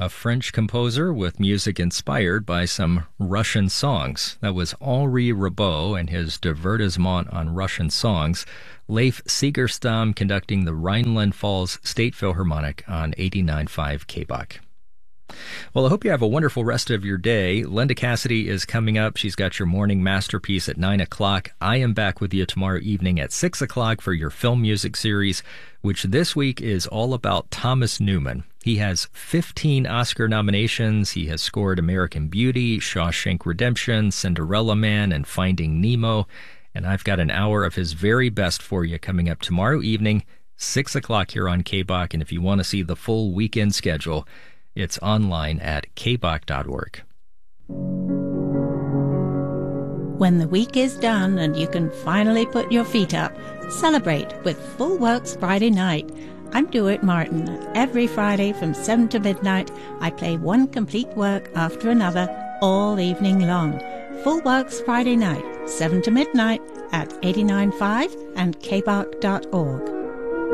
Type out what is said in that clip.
a French composer with music inspired by some Russian songs. That was Henri Ribot and his Divertissement on Russian songs. Leif Segerstam conducting the Rhineland-Pfalz State Philharmonic on 89.5 KBOK. Well, I hope you have a wonderful rest of your day. Linda Cassidy is coming up. She's got your morning masterpiece at 9 o'clock. I am back with you tomorrow evening at 6 o'clock for your film music series, which this week is all about Thomas Newman. He has 15 Oscar nominations. He has scored American Beauty, Shawshank Redemption, Cinderella Man, and Finding Nemo. And I've got an hour of his very best for you coming up tomorrow evening, 6 o'clock here on KBOK. And if you want to see the full weekend schedule, it's online at kbok.org. When the week is done and you can finally put your feet up, celebrate with Full Works Friday Night. I'm Dewitt Martin. Every Friday from 7 to midnight, I play one complete work after another all evening long. Full Works Friday Night, 7 to midnight at 89.5 and kbok.org.